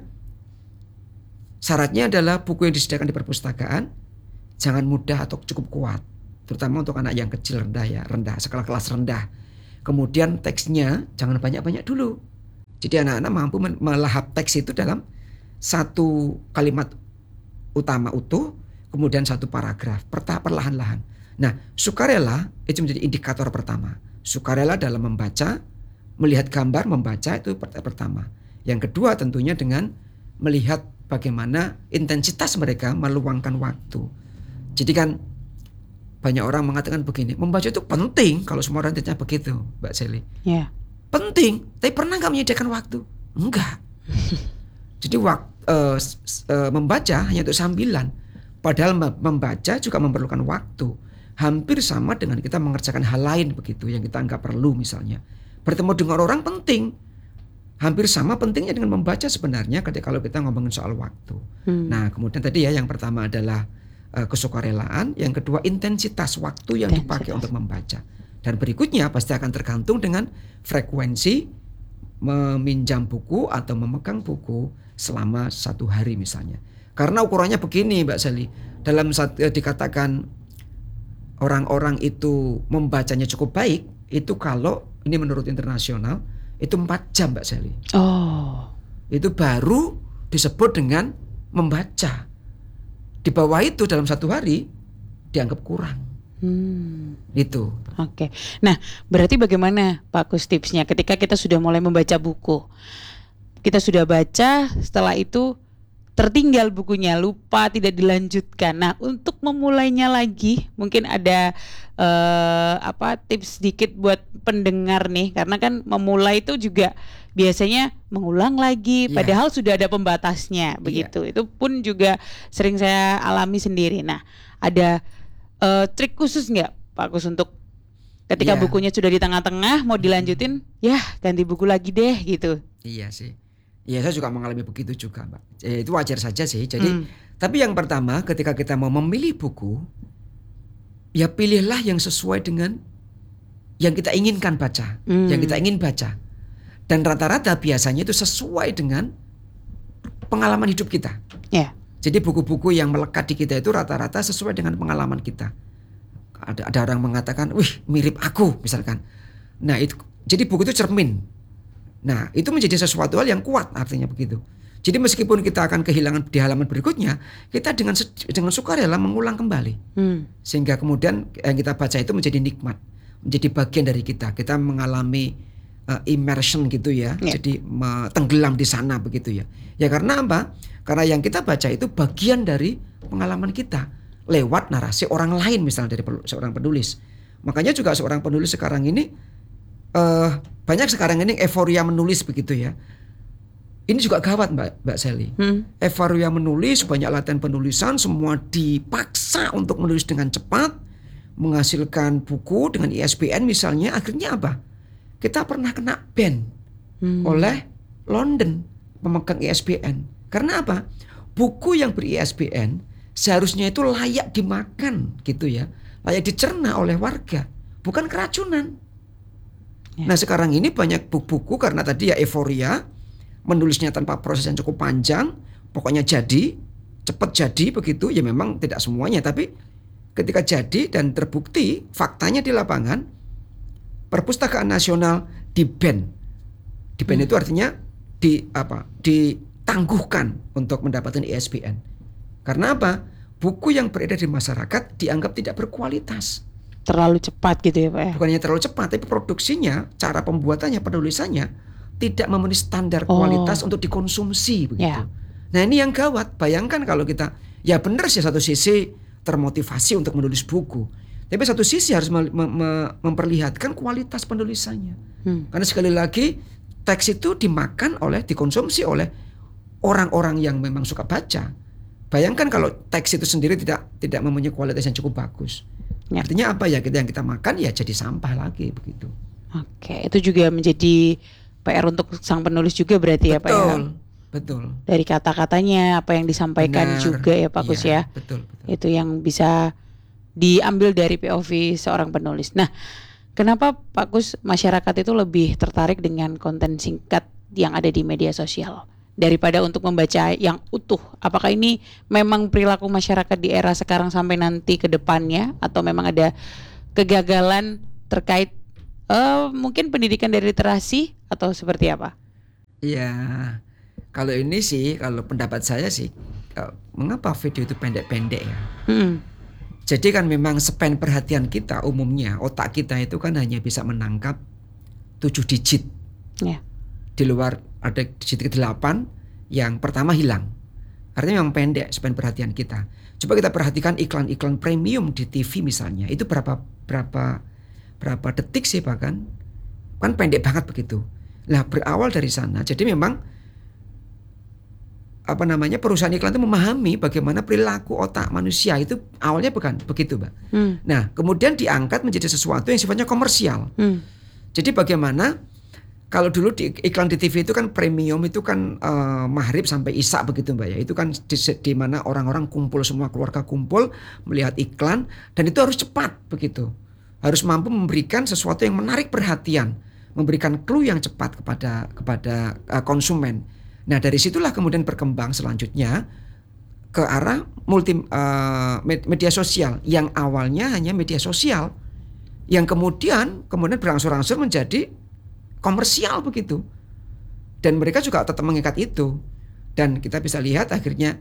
[SPEAKER 3] syaratnya adalah buku yang disediakan di perpustakaan jangan mudah atau cukup kuat. Terutama untuk anak yang kecil rendah ya, rendah, skala kelas rendah. Kemudian teksnya jangan banyak-banyak dulu. Jadi anak-anak mampu melahap teks itu dalam satu kalimat utama utuh. Kemudian satu paragraf, perlahan-lahan. Nah, sukarela itu menjadi indikator pertama. Sukarela dalam membaca, melihat gambar, membaca itu pertama. Yang kedua tentunya dengan melihat bagaimana intensitas mereka meluangkan waktu. Jadi kan banyak orang mengatakan begini, membaca itu penting kalau semua orang tanya begitu, Mbak Sally. Yeah. Penting, tapi pernah nggak menyediakan waktu? Enggak. Jadi waktu uh, uh, membaca hanya untuk sambilan. Padahal membaca juga memerlukan waktu. Hampir sama dengan kita mengerjakan hal lain begitu yang kita anggap perlu misalnya. Bertemu dengan orang penting. Hampir sama pentingnya dengan membaca sebenarnya ketika kalau kita ngomongin soal waktu. Hmm. Nah kemudian tadi ya yang pertama adalah uh, kesukarelaan. Yang kedua intensitas waktu yang intensitas. dipakai untuk membaca. Dan berikutnya pasti akan tergantung dengan frekuensi meminjam buku atau memegang buku selama satu hari misalnya. Karena ukurannya begini Mbak Sally, dalam saat dikatakan orang-orang itu membacanya cukup baik, itu kalau ini menurut internasional itu empat jam Mbak Sally. Oh. Itu baru disebut dengan membaca. Di bawah itu dalam satu hari dianggap kurang. Hmm. Itu.
[SPEAKER 2] Oke. Nah, berarti bagaimana Pak Kus tipsnya ketika kita sudah mulai membaca buku? Kita sudah baca, setelah itu tertinggal bukunya, lupa, tidak dilanjutkan. Nah, untuk memulainya lagi, mungkin ada uh, apa tips sedikit buat pendengar nih, karena kan memulai itu juga biasanya mengulang lagi, yeah. padahal sudah ada pembatasnya, begitu. Yeah. Itu pun juga sering saya alami sendiri. Nah, ada uh, trik khusus nggak, Pak Kus, untuk ketika yeah. bukunya sudah di tengah-tengah mau dilanjutin, hmm. ya ganti buku lagi deh, gitu.
[SPEAKER 3] Iya sih. Ya saya juga mengalami begitu juga Mbak. Eh, itu wajar saja sih. Jadi hmm. tapi yang pertama ketika kita mau memilih buku, ya pilihlah yang sesuai dengan yang kita inginkan baca, hmm. yang kita ingin baca. Dan rata-rata biasanya itu sesuai dengan pengalaman hidup kita. Yeah. Jadi buku-buku yang melekat di kita itu rata-rata sesuai dengan pengalaman kita. Ada ada orang mengatakan, wih mirip aku misalkan. Nah itu jadi buku itu cermin. Nah itu menjadi sesuatu hal yang kuat artinya begitu. Jadi meskipun kita akan kehilangan di halaman berikutnya, kita dengan dengan sukarela mengulang kembali, hmm. sehingga kemudian yang kita baca itu menjadi nikmat, menjadi bagian dari kita. Kita mengalami uh, immersion gitu ya, yeah. jadi uh, tenggelam di sana begitu ya. Ya karena apa? Karena yang kita baca itu bagian dari pengalaman kita lewat narasi orang lain misalnya dari seorang penulis. Makanya juga seorang penulis sekarang ini uh, banyak sekarang ini euforia menulis begitu ya. ini juga gawat Mbak Mbak Sally. Hmm. Euforia menulis, banyak latihan penulisan, semua dipaksa untuk menulis dengan cepat, menghasilkan buku dengan I S B N misalnya. Akhirnya apa? Kita pernah kena ban hmm. oleh London pemegang I S B N. Karena apa? Buku yang ber-I S B N seharusnya itu layak dimakan gitu ya, layak dicerna oleh warga, bukan keracunan. Ya. Nah sekarang ini banyak buku-buku karena tadi ya euforia, menulisnya tanpa proses yang cukup panjang, pokoknya jadi, cepat jadi begitu, ya memang tidak semuanya, tapi ketika jadi dan terbukti faktanya di lapangan, Perpustakaan Nasional di-ban. Di-ban hmm. itu artinya di apa? ditangguhkan untuk mendapatkan I S B N. Karena apa? Buku yang beredar di masyarakat dianggap tidak berkualitas.
[SPEAKER 2] Terlalu cepat gitu ya Pak ya?
[SPEAKER 3] Bukannya terlalu cepat, tapi produksinya, cara pembuatannya, penulisannya tidak memenuhi standar kualitas oh. untuk dikonsumsi begitu. Yeah. Nah ini yang gawat. Bayangkan kalau kita, ya benar sih satu sisi termotivasi untuk menulis buku, tapi satu sisi harus mem- mem- memperlihatkan kualitas penulisannya. Hmm. Karena sekali lagi teks itu dimakan oleh, dikonsumsi oleh orang-orang yang memang suka baca. Bayangkan kalau teks itu sendiri tidak tidak mempunyai kualitas yang cukup bagus. Ya. Artinya apa ya, kita yang kita makan ya jadi sampah lagi begitu.
[SPEAKER 2] Oke, itu juga menjadi P R untuk sang penulis juga berarti. Betul, ya Pak ya.
[SPEAKER 3] Betul.
[SPEAKER 2] Dari kata-katanya apa yang disampaikan
[SPEAKER 3] Benar,
[SPEAKER 2] juga ya Pak Kus ya.
[SPEAKER 3] Betul, betul.
[SPEAKER 2] Itu yang bisa diambil dari P O V seorang penulis. Nah, kenapa Pak Kus masyarakat itu lebih tertarik dengan konten singkat yang ada di media sosial daripada untuk membaca yang utuh? Apakah ini memang perilaku masyarakat di era sekarang sampai nanti ke depannya, atau memang ada kegagalan terkait uh, mungkin pendidikan dari literasi atau seperti apa?
[SPEAKER 3] Iya, kalau ini sih, kalau pendapat saya sih, mengapa video itu pendek-pendek ya? Hmm. Jadi kan memang span perhatian kita umumnya, otak kita itu kan hanya bisa menangkap tujuh digit. Ya. Di luar ada digit ke delapan, yang pertama hilang. Artinya memang pendek span perhatian kita. Coba kita perhatikan iklan-iklan premium di T V misalnya, itu berapa berapa berapa detik sih bahkan, kan pendek banget begitu. Nah berawal dari sana, jadi memang apa namanya perusahaan iklan itu memahami bagaimana perilaku otak manusia itu awalnya bukan begitu, Mbak. Hmm. Nah kemudian diangkat menjadi sesuatu yang sifatnya komersial. Hmm. Jadi bagaimana kalau dulu di iklan di T V itu kan premium itu kan uh, maghrib sampai isya begitu Mbak ya. Itu kan di, di mana orang-orang kumpul, semua keluarga kumpul melihat iklan, dan itu harus cepat begitu. Harus mampu memberikan sesuatu yang menarik perhatian, memberikan clue yang cepat kepada kepada uh, konsumen. Nah dari situlah kemudian berkembang selanjutnya ke arah multi uh, media sosial yang awalnya hanya media sosial, yang kemudian kemudian berangsur-angsur menjadi komersial begitu, dan mereka juga tetap mengikat itu, dan kita bisa lihat akhirnya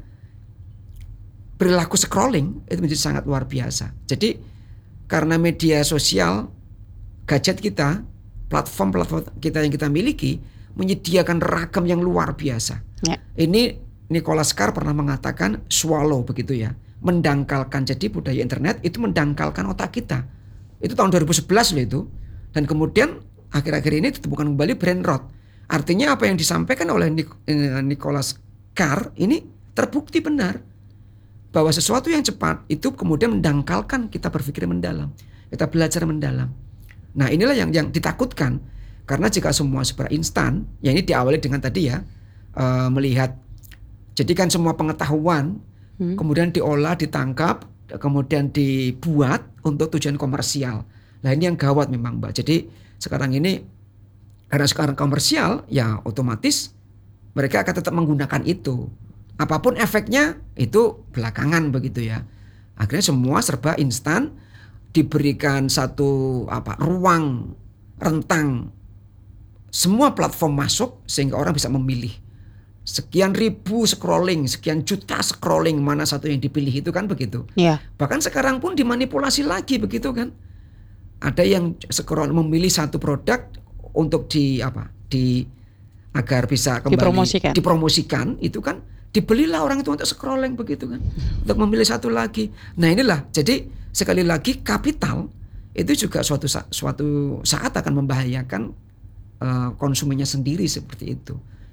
[SPEAKER 3] perilaku scrolling itu menjadi sangat luar biasa. Jadi karena media sosial, gadget kita, platform-platform kita yang kita miliki menyediakan ragam yang luar biasa. Ya. Ini Nicholas Carr pernah mengatakan swallow begitu ya, mendangkalkan. Jadi budaya internet itu mendangkalkan otak kita. Itu tahun dua ribu sebelas loh itu, dan kemudian akhir-akhir ini ditemukan kembali brain rot. Artinya apa yang disampaikan oleh Nicholas Carr ini terbukti benar, bahwa sesuatu yang cepat itu kemudian mendangkalkan kita berpikir mendalam, kita belajar mendalam. Nah inilah yang yang ditakutkan, karena jika semua serba instan, ya ini diawali dengan tadi ya uh, melihat, jadikan semua pengetahuan hmm. kemudian diolah, ditangkap, kemudian dibuat untuk tujuan komersial. Nah ini yang gawat memang Mbak. Jadi sekarang ini karena sekarang komersial, ya otomatis mereka akan tetap menggunakan itu. Apapun efeknya itu belakangan begitu ya. Akhirnya semua serba instan, diberikan satu apa ruang rentang, semua platform masuk sehingga orang bisa memilih. Sekian ribu scrolling, sekian juta scrolling, mana satu yang dipilih itu kan begitu. Ya. Bahkan sekarang pun dimanipulasi lagi begitu kan. Ada yang scroll memilih satu produk untuk di apa di agar bisa kembali dipromosikan, dipromosikan itu kan dibelilah orang itu untuk scrolling begitu kan, untuk memilih satu lagi. Nah inilah, jadi sekali lagi kapital itu juga suatu suatu saat akan membahayakan uh, konsumennya sendiri seperti itu.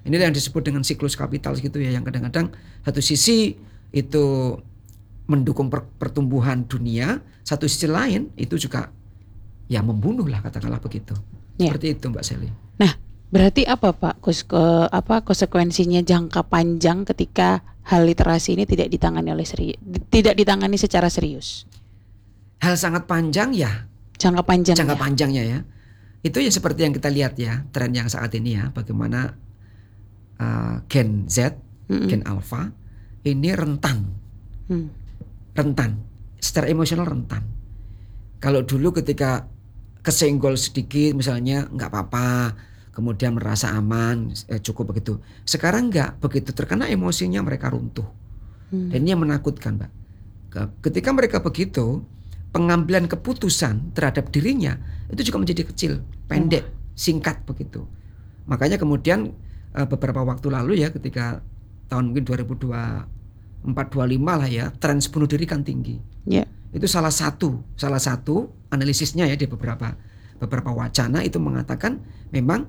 [SPEAKER 3] Inilah yang disebut dengan siklus kapital gitu ya, yang kadang-kadang satu sisi itu mendukung per- pertumbuhan dunia, satu sisi lain itu juga ya membunuh lah, katakanlah begitu.
[SPEAKER 2] Ya.
[SPEAKER 3] Seperti itu Mbak Sally.
[SPEAKER 2] Nah, berarti apa Pak Kus, ke, apa konsekuensinya jangka panjang ketika hal literasi ini tidak ditangani oleh seri, tidak ditangani secara serius?
[SPEAKER 3] Hal sangat panjang ya.
[SPEAKER 2] Jangka panjang.
[SPEAKER 3] Jangka
[SPEAKER 2] ya?
[SPEAKER 3] panjangnya ya. Itu ya seperti yang kita lihat ya, tren yang saat ini ya, bagaimana uh, Gen Z,
[SPEAKER 2] Mm-mm.
[SPEAKER 3] Gen Alpha ini rentan.
[SPEAKER 2] Hmm.
[SPEAKER 3] rentan, secara emosional rentan. Kalau dulu ketika kesenggol sedikit misalnya nggak apa-apa, kemudian merasa aman, eh, cukup begitu. Sekarang nggak, begitu terkena emosinya mereka runtuh.
[SPEAKER 2] Hmm.
[SPEAKER 3] Dan ini yang menakutkan, Mbak. Ketika mereka begitu, pengambilan keputusan terhadap dirinya itu juga menjadi kecil, pendek, singkat begitu. Makanya kemudian eh, beberapa waktu lalu ya, ketika tahun mungkin dua ribu dua puluh empat dua puluh lima lah ya, tren bunuh diri kan tinggi.
[SPEAKER 2] Ya.
[SPEAKER 3] Itu salah satu salah satu analisisnya ya, di beberapa beberapa wacana itu mengatakan memang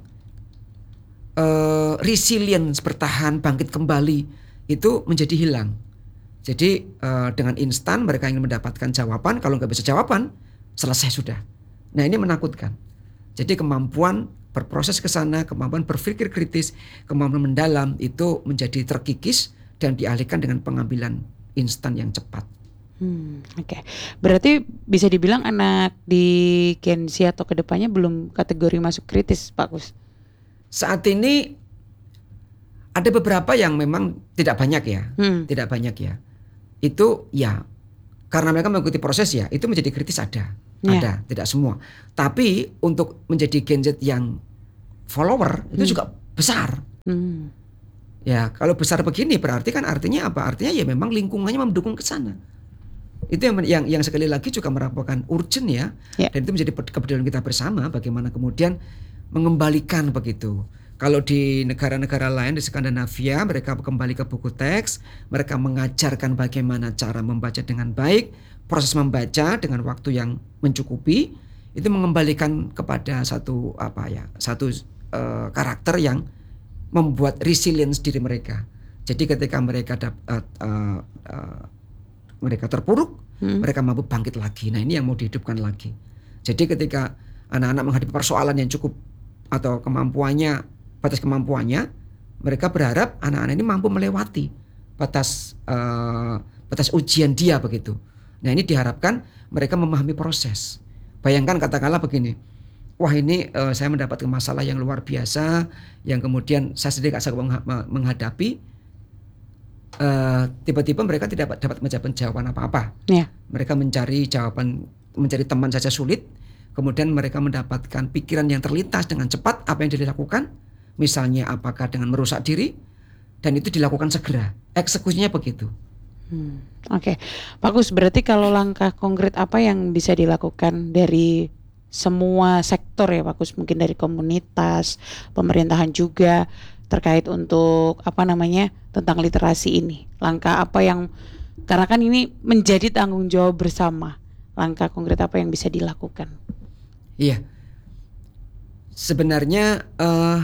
[SPEAKER 3] uh, resilience, bertahan, bangkit kembali itu menjadi hilang. Jadi uh, dengan instan mereka ingin mendapatkan jawaban, kalau nggak bisa jawaban selesai sudah. Nah ini menakutkan. Jadi kemampuan berproses ke sana, kemampuan berpikir kritis, kemampuan mendalam itu menjadi terkikis dan dialihkan dengan pengambilan instan yang cepat.
[SPEAKER 2] Hmm, Oke, okay. Berarti bisa dibilang anak di Gen Z atau kedepannya belum kategori masuk kritis, Pak Kus?
[SPEAKER 3] Saat ini ada beberapa yang memang tidak banyak ya,
[SPEAKER 2] Hmm.
[SPEAKER 3] tidak banyak ya. Itu ya karena mereka mengikuti proses ya, itu menjadi kritis ada,
[SPEAKER 2] Ya.
[SPEAKER 3] ada, tidak semua. Tapi untuk menjadi Gen Z yang follower itu
[SPEAKER 2] Hmm.
[SPEAKER 3] juga besar.
[SPEAKER 2] Hmm.
[SPEAKER 3] Ya, kalau besar begini berarti kan artinya apa? Artinya ya memang lingkungannya mendukung ke sana. Itu yang, yang yang sekali lagi juga merupakan urgent ya.
[SPEAKER 2] Ya.
[SPEAKER 3] Dan itu menjadi kepedulian kita bersama bagaimana kemudian mengembalikan begitu. Kalau di negara-negara lain di Skandinavia mereka kembali ke buku teks, mereka mengajarkan bagaimana cara membaca dengan baik, proses membaca dengan waktu yang mencukupi, itu mengembalikan kepada satu apa ya, satu uh, karakter yang membuat resilience diri mereka. Jadi ketika mereka dap, uh, uh, uh, mereka terpuruk, hmm. mereka mampu bangkit lagi. Nah ini yang mau dihidupkan lagi. Jadi ketika anak-anak menghadapi persoalan yang cukup atau kemampuannya, batas kemampuannya, mereka berharap anak-anak ini mampu melewati batas uh, batas ujian dia begitu. Nah ini diharapkan mereka memahami proses. Bayangkan katakanlah begini. Wah ini uh, saya mendapatkan masalah yang luar biasa, yang kemudian saya sendiri gak sanggup menghadapi. Uh, tiba-tiba mereka tidak dapat menjawab jawaban apa-apa.
[SPEAKER 2] Ya.
[SPEAKER 3] Mereka mencari jawaban, mencari teman saja sulit. Kemudian mereka mendapatkan pikiran yang terlintas dengan cepat apa yang dilakukan. Misalnya apakah dengan merusak diri, dan itu dilakukan segera. Eksekusinya begitu.
[SPEAKER 2] Hmm. Oke, okay. Bagus. Berarti kalau langkah konkret apa yang bisa dilakukan dari semua sektor ya Pak Kus, mungkin dari komunitas, pemerintahan juga terkait untuk apa namanya tentang literasi ini. Langkah apa yang, karena kan ini menjadi tanggung jawab bersama. Langkah konkret apa yang bisa dilakukan?
[SPEAKER 3] Iya, sebenarnya uh,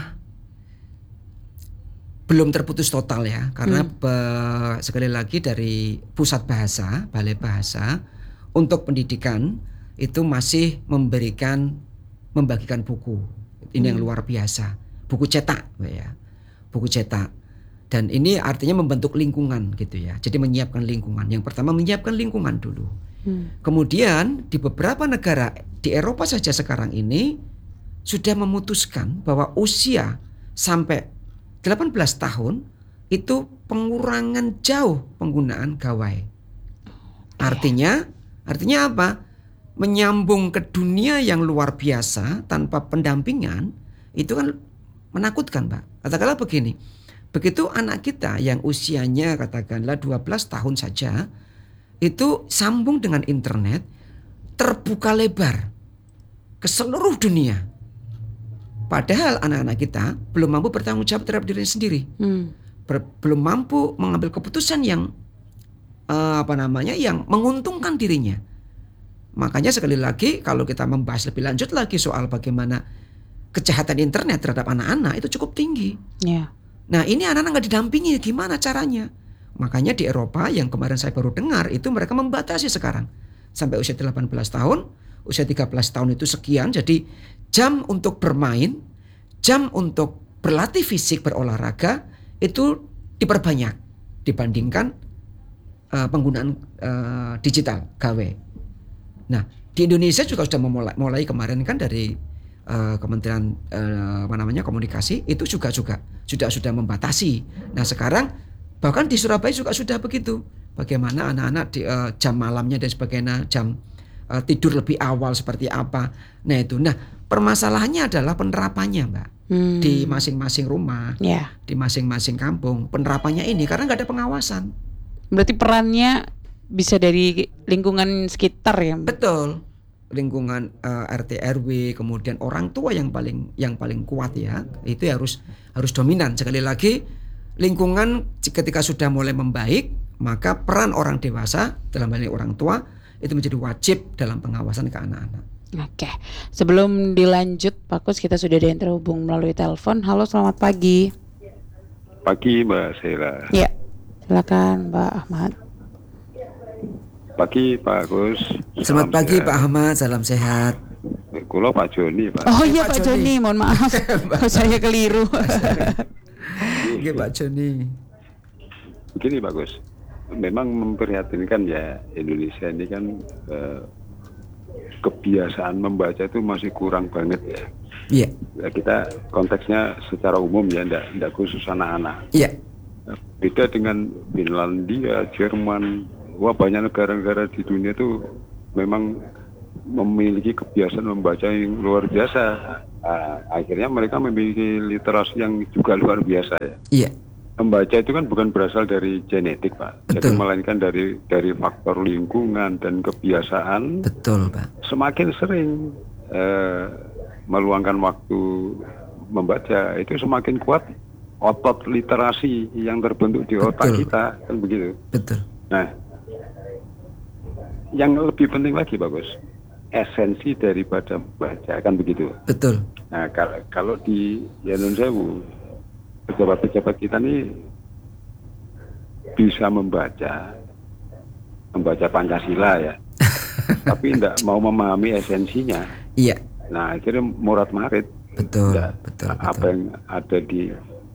[SPEAKER 3] belum terputus total ya, karena hmm. be, sekali lagi dari pusat bahasa, balai bahasa untuk pendidikan itu masih memberikan, membagikan buku. Ini hmm. yang luar biasa. Buku cetak ya. Buku cetak. Dan ini artinya membentuk lingkungan gitu ya. Jadi menyiapkan lingkungan. Yang pertama menyiapkan lingkungan dulu. Hmm. Kemudian di beberapa negara di Eropa saja sekarang ini sudah memutuskan bahwa usia sampai delapan belas tahun itu pengurangan jauh penggunaan gawai. Artinya, artinya apa? Menyambung ke dunia yang luar biasa tanpa pendampingan itu kan menakutkan, Pak. Katakanlah begini, begitu anak kita yang usianya katakanlah dua belas tahun saja itu sambung dengan internet, terbuka lebar ke seluruh dunia. Padahal anak-anak kita belum mampu bertanggung jawab terhadap dirinya sendiri, hmm. Ber- belum mampu mengambil keputusan yang uh, apa namanya, yang menguntungkan dirinya. Makanya sekali lagi kalau kita membahas lebih lanjut lagi soal bagaimana kejahatan internet terhadap anak-anak itu cukup tinggi.
[SPEAKER 2] Yeah.
[SPEAKER 3] Nah ini anak-anak nggak didampingi, gimana caranya? Makanya di Eropa yang kemarin saya baru dengar itu mereka membatasi sekarang sampai usia delapan belas tahun, usia tiga belas tahun itu sekian. Jadi jam untuk bermain, jam untuk berlatih fisik, berolahraga itu diperbanyak dibandingkan uh, penggunaan uh, digital gawe. Nah di Indonesia juga sudah memulai mulai kemarin kan dari uh, Kementerian uh, apa namanya komunikasi itu juga juga sudah sudah membatasi. Nah sekarang bahkan di Surabaya juga sudah begitu. Bagaimana anak-anak di uh, jam malamnya dan sebagainya, jam uh, tidur lebih awal seperti apa. Nah itu. Nah permasalahannya adalah penerapannya, Mbak. Hmm. Di masing-masing rumah, yeah. Di masing-masing kampung, penerapannya ini karena nggak ada pengawasan.
[SPEAKER 2] Berarti perannya bisa dari lingkungan sekitar ya, Mbak?
[SPEAKER 3] Betul, lingkungan uh, R T R W, kemudian orang tua yang paling yang paling kuat ya, itu harus harus dominan. Sekali lagi, lingkungan ketika sudah mulai membaik, maka peran orang dewasa dalam hal ini orang tua itu menjadi wajib dalam pengawasan ke anak-anak.
[SPEAKER 2] Oke, sebelum dilanjut Pak Kus, kita sudah ada yang terhubung melalui telepon. Halo, selamat pagi.
[SPEAKER 5] Pagi Mbak Sheila.
[SPEAKER 2] Ya, silakan Mbak Ahmad.
[SPEAKER 5] Pagi Pak Kus.
[SPEAKER 3] Selamat pagi sehat. Pak Ahmad, salam sehat.
[SPEAKER 5] Kulo Pak Joni Pak.
[SPEAKER 2] Oh iya Pak, Pak Joni, mohon maaf, saya keliru.
[SPEAKER 3] Iya Pak Joni.
[SPEAKER 5] Begini Pak Kus, memang memprihatinkan ya Indonesia ini kan. Eh, kebiasaan membaca itu masih kurang banget ya.
[SPEAKER 3] Iya.
[SPEAKER 5] Yeah. Kita konteksnya secara umum ya, enggak, enggak khusus anak-anak.
[SPEAKER 3] Iya.
[SPEAKER 5] Yeah. Beda dengan Finlandia, Jerman, wah banyak negara-negara di dunia itu memang memiliki kebiasaan membaca yang luar biasa. Nah, akhirnya mereka memiliki literasi yang juga luar biasa ya.
[SPEAKER 3] Iya. Yeah.
[SPEAKER 5] Membaca itu kan bukan berasal dari genetik Pak,
[SPEAKER 3] Betul.
[SPEAKER 5] jadi melainkan dari dari faktor lingkungan dan kebiasaan.
[SPEAKER 3] Betul Pak.
[SPEAKER 5] Semakin sering eh, meluangkan waktu membaca itu semakin kuat otot literasi yang terbentuk di otak Betul. Kita kan begitu.
[SPEAKER 3] Betul.
[SPEAKER 5] Nah, yang lebih penting lagi bagus esensi daripada membaca kan begitu.
[SPEAKER 3] Betul.
[SPEAKER 5] Nah kalau kalau di Indonesia pejabat-pejabat kita nih bisa membaca membaca Pancasila ya tapi tidak mau memahami esensinya.
[SPEAKER 3] Iya.
[SPEAKER 5] Nah akhirnya murad marit.
[SPEAKER 3] Betul,
[SPEAKER 5] nah,
[SPEAKER 3] betul,
[SPEAKER 5] apa
[SPEAKER 3] betul.
[SPEAKER 5] yang ada di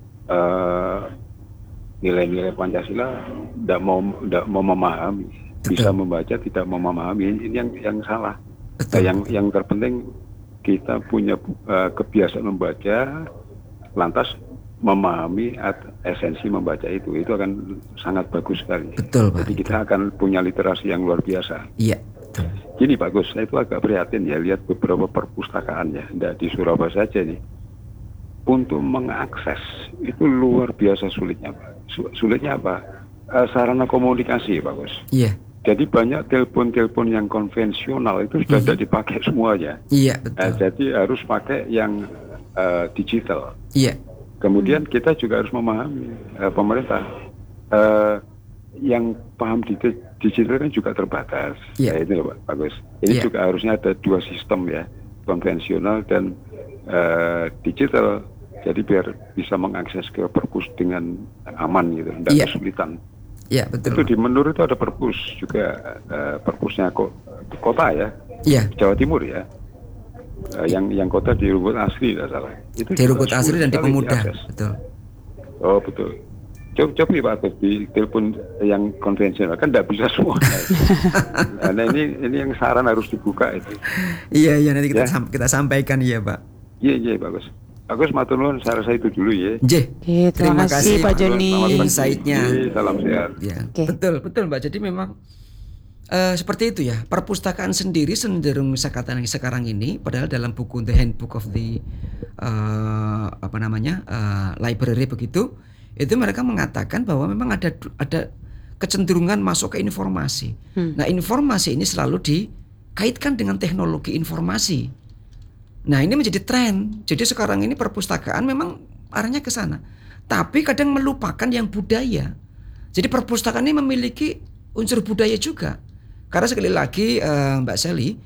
[SPEAKER 5] uh, nilai-nilai Pancasila tidak mau tidak mau memahami. Betul. Bisa membaca tidak mau memahami, ini yang yang salah. Nah, yang yang terpenting kita punya uh, kebiasaan membaca lantas memahami esensi membaca itu itu akan sangat bagus sekali.
[SPEAKER 3] Betul Pak.
[SPEAKER 5] Jadi kita akan punya literasi yang luar biasa.
[SPEAKER 3] Iya. Betul.
[SPEAKER 5] Gini Pak Gus, saya itu agak prihatin ya lihat beberapa perpustakaan ya, tidak di Surabaya saja nih. Untuk mengakses itu luar biasa sulitnya Pak. Sulitnya apa? Uh, sarana komunikasi Pak Gus.
[SPEAKER 3] Iya.
[SPEAKER 5] Jadi banyak telepon-telepon yang konvensional itu sudah tidak mm-hmm. dipakai semuanya.
[SPEAKER 3] Iya betul.
[SPEAKER 5] Uh, jadi harus pakai yang uh, digital.
[SPEAKER 3] Iya.
[SPEAKER 5] Kemudian kita juga harus memahami uh, pemerintah uh, yang paham di digital kan juga terbatas.
[SPEAKER 3] Yeah.
[SPEAKER 5] Nah, ini loh Pak Bagus. Ini yeah. juga harusnya ada dua sistem ya, konvensional dan uh, digital. Jadi biar bisa mengakses ke perpus dengan aman gitu, tidak yeah. kesulitan.
[SPEAKER 3] Iya yeah, betul.
[SPEAKER 5] Itu di Menur itu ada perpus juga, uh, perpusnya kok kota ya,
[SPEAKER 3] yeah.
[SPEAKER 5] Jawa Timur ya. Uh, yang yang kota di Rumput Asri tidak salah. Itu
[SPEAKER 3] di Rumput Asri dan di Pemuda. Betul.
[SPEAKER 5] Oh betul. Coba coba Pak di telepon yang konvensional kan tidak bisa semua. Nah ini ini yang saran harus dibuka itu.
[SPEAKER 3] Iya iya nanti kita
[SPEAKER 5] ya.
[SPEAKER 3] sam- kita sampaikan iya Pak.
[SPEAKER 5] Iya iya bagus. Bagus matur nuwun, saya rasa itu dulu ya.
[SPEAKER 3] J.
[SPEAKER 2] Oke, terima, terima kasih Pak Joni.
[SPEAKER 3] Insight-nya.
[SPEAKER 5] Salam sehat.
[SPEAKER 3] Ya. Okay. Betul betul Mbak. Jadi memang Uh, seperti itu ya, perpustakaan sendiri cenderung sekarang sekarang ini, padahal dalam buku The Handbook of the uh, apa namanya uh, library begitu, itu mereka mengatakan bahwa memang ada ada kecenderungan masuk ke informasi. Hmm. Nah informasi ini selalu dikaitkan dengan teknologi informasi. Nah ini menjadi tren. Jadi sekarang ini perpustakaan memang arahnya ke sana, tapi kadang melupakan yang budaya. Jadi perpustakaan ini memiliki unsur budaya juga. Karena sekali lagi uh, Mbak Sally,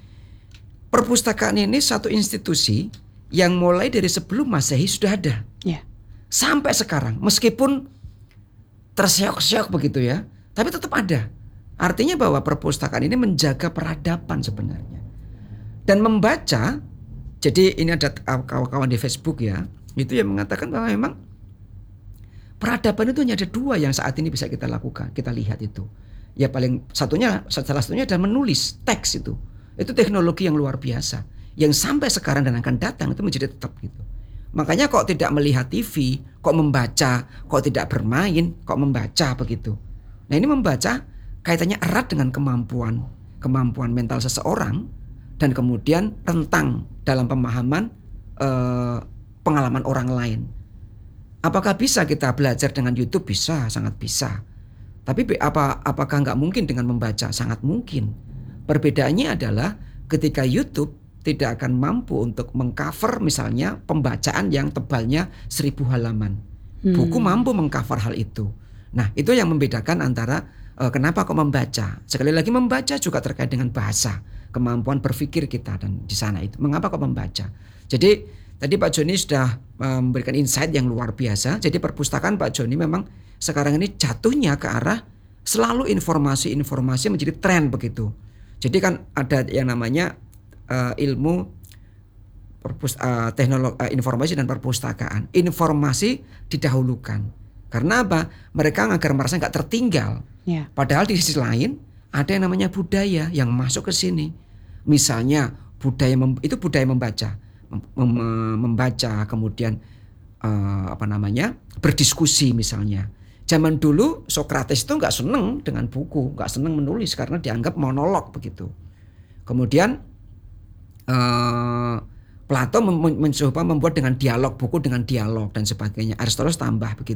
[SPEAKER 3] perpustakaan ini satu institusi yang mulai dari sebelum Masehi sudah ada.
[SPEAKER 2] Yeah.
[SPEAKER 3] sampai sekarang meskipun terseok-seok begitu ya, tapi tetap ada. Artinya bahwa perpustakaan ini menjaga peradaban sebenarnya. Dan membaca, jadi ini ada kawan-kawan di Facebook ya, itu yang mengatakan bahwa memang peradaban itu hanya ada dua yang saat ini bisa kita lakukan, kita lihat itu. Ya paling satunya, salah satunya adalah menulis teks itu. Itu teknologi yang luar biasa, yang sampai sekarang dan akan datang itu menjadi tetap gitu. Makanya kok tidak melihat T V, kok membaca, kok tidak bermain, kok membaca begitu. Nah ini membaca kaitannya erat dengan kemampuan, kemampuan mental seseorang dan kemudian rentang dalam pemahaman eh, pengalaman orang lain. Apakah bisa kita belajar dengan YouTube? Bisa, sangat bisa. Tapi apa, apakah nggak mungkin dengan membaca? Sangat mungkin. Perbedaannya adalah ketika YouTube tidak akan mampu untuk mengcover misalnya pembacaan yang tebalnya seribu halaman. Hmm. Buku mampu mengcover hal itu. Nah itu yang membedakan antara uh, kenapa kok membaca. Sekali lagi membaca juga terkait dengan bahasa, kemampuan berpikir kita dan di sana itu. Mengapa kok membaca? Jadi tadi Pak Joni sudah memberikan insight yang luar biasa. Jadi perpustakaan Pak Joni memang sekarang ini jatuhnya ke arah selalu informasi-informasi menjadi tren begitu. Jadi kan ada yang namanya Uh, ilmu perpust- uh, teknologi uh, informasi dan perpustakaan. Informasi didahulukan. Karena apa? Mereka agar merasa nggak tertinggal. Yeah. Padahal di sisi lain ada yang namanya budaya yang masuk ke sini. Misalnya budaya mem- itu budaya membaca, mem- mem- membaca kemudian uh, apa namanya berdiskusi misalnya. Zaman dulu Socrates itu nggak seneng dengan buku, nggak seneng menulis karena dianggap monolog begitu. Kemudian Uh, Plato men- mencoba membuat dengan dialog, buku dengan dialog dan sebagainya. Aristoteles tambah begitu.